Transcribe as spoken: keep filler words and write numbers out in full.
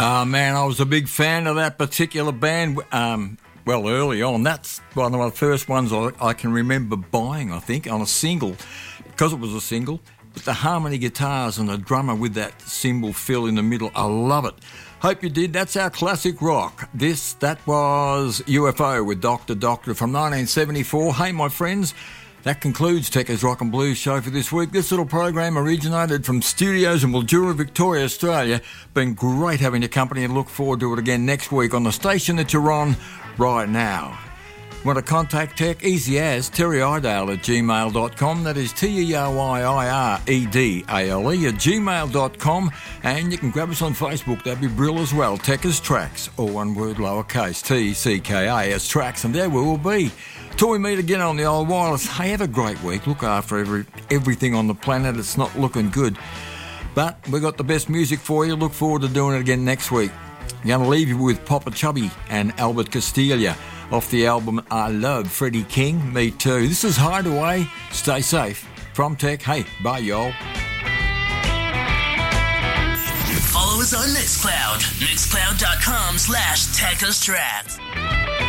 Uh, man, I was a big fan of that particular band. Um, well, early on, that's one of my first ones I, I can remember buying, I think, on a single, because it was a single. But the harmony guitars and the drummer with that cymbal fill in the middle, I love it. Hope you did. That's our classic rock. This, that was U F O with Doctor Doctor from nineteen seventy-four. Hey, my friends, that concludes Techers Rock and Blues show for this week. This little program originated from studios in Mildura, Victoria, Australia. Been great having your company and look forward to it again next week on the station that you're on right now. Want to contact Tech? Easy as Terry Idale at gmail dot com. That is T E R Y I R E D A L E at gmail dot com. And you can grab us on Facebook. That'd be brill as well. Techers Tracks, all one word lowercase, T E C K A S Tracks. And there we will be. Till we meet again on the old wireless. Hey, have a great week. Look after every everything on the planet. It's not looking good. But we got the best music for you. Look forward to doing it again next week. I'm going to leave you with Papa Chubby and Albert Castilla off the album I Love Freddie King. Me too. This is Hideaway. Stay safe. From Tech. Hey, bye, y'all. Follow us on Mixcloud. Mixcloud.com slash Techers Tracks.